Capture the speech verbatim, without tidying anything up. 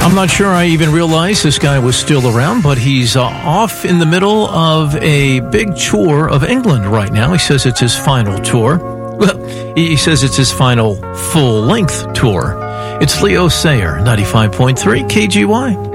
I'm not sure I even realized this guy was still around, but he's uh, off in the middle of a big tour of England right now. He says it's his final tour. Well, he says it's his final full-length tour. It's Leo Sayer, ninety-five point three K G Y.